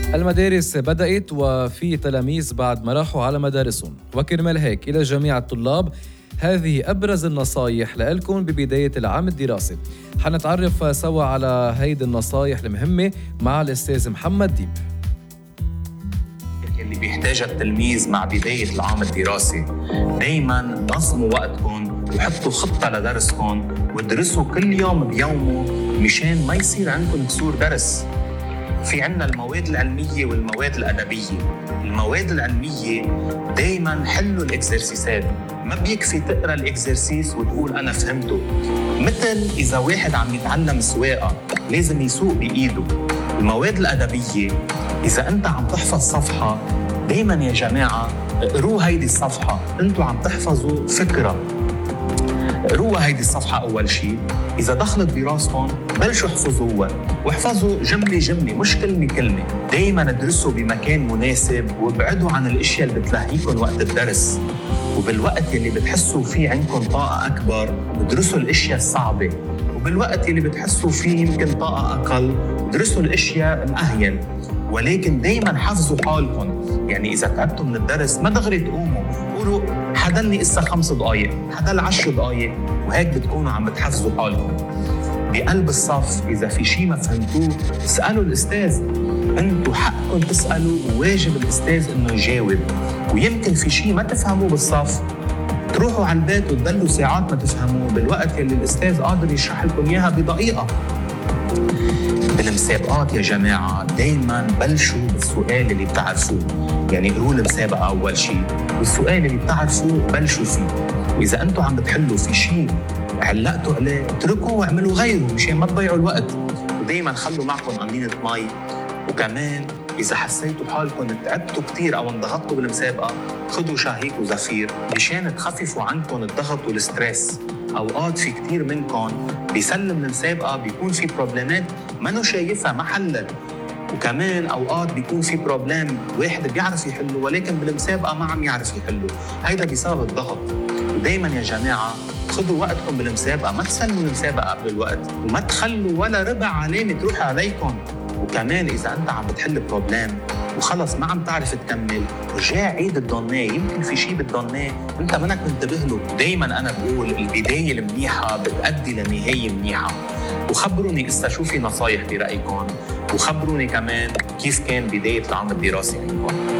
المدارس بدأت وفي تلاميذ بعد ما راحوا على مدارسهم، وكرمال هيك إلى جميع الطلاب هذه أبرز النصايح لكم ببداية العام الدراسي. حنتعرف سوا على هيدي النصايح المهمة مع الأستاذ محمد ديب. اللي بيحتاجها التلميذ مع بداية العام الدراسي، دايماً نظموا وقتكم وحطوا خطة لدرسكم وادرسوا كل يوم بيومه مشان ما يصير عندكم كسور درس. في عنا المواد العلمية والمواد الأدبية. المواد العلمية دايماً حلوا الإكزرسيسات، ما بيكفي تقرأ الإكزرسيس وتقول أنا فهمته. مثل إذا واحد عم يتعلم سواقة لازم يسوق بإيده. المواد الأدبية إذا أنت عم تحفظ صفحة دايماً يا جماعة اقروا هيدي الصفحة، أنتوا عم تحفظوا فكرة. اقروا هيدي الصفحة أول شيء، إذا دخلت براسكم بلشوا احفظوها واحفظوا جملة جملة مش كلمة كلمة. دايماً ادرسوا بمكان مناسب وابعدوا عن الاشياء اللي بتلهيكم وقت الدرس. وبالوقت اللي بتحسوا فيه عندكم طاقة أكبر ادرسوا الاشياء الصعبة، وبالوقت اللي بتحسوا فيه يمكن طاقة أقل ادرسوا الاشياء الأهين. ولكن دايماً حفظوا حالكم، يعني إذا تعبتوا من الدرس ما دغري تقوموا قولوا حدلني إسا 5 دقايق، حدل 10 دقايق، وهيك بتكونوا عم بتحفظوا حالكم. بقلب الصف إذا في شيء ما فهمتوه اسألوا الأستاذ، أنتوا حقكم تسألوا وواجب الأستاذ إنه يجاوب. ويمكن في شيء ما تفهموه بالصف تروحوا على البيت وتضلوا ساعات ما تفهموه بالوقت اللي الأستاذ قادر يشرح لكم إياها بدقيقة. بالمسابقات يا جماعة دايماً بلشوا بالسؤال اللي بتعرفوه، يعني قروا المسابقة أول شيء والسؤال اللي بتعرفوه بلشوا فيه. وإذا أنتوا عم بتحلوا في شيء علقتوا عليه اتركوا واعملوا غيره مشان ما تضيعوا الوقت. ودايماً خلوا معكم قنينة مي. وكمان إذا حسيتوا حالكم تعبتوا كتير أو انضغطتوا بالمسابقة خدوا شهيق وزفير مشان تخففوا عنكم الضغط والستريس. أوقات في كتير منكم بيسلم المسابقة بيكون في بروبلمات ما شايفها ما حلت، وكمان أوقات بيكون في بروبلم واحد بيعرف يحله ولكن بالمسابقة ما عم يعرف يحله، هيدا بسبب الضغط. ودايما يا جماعة خدوا وقتكم بالمسابقة، ما تسلموا المسابقة قبل الوقت وما تخلوا ولا ربع علامة تروح عليكم. وكمان إذا أنت عم بتحل بروبلم وخلص ما عم تعرف تكمل رجع عيد الدونيه، يمكن في شيء بالدونيه انت منك منتبه له. دايما انا بقول البدايه المنيحه بتؤدي لنهايه منيحه. وخبروني إذا شو في نصايح برايكم، وخبروني كمان كيف كان بدايه العام الدراسي عندكم.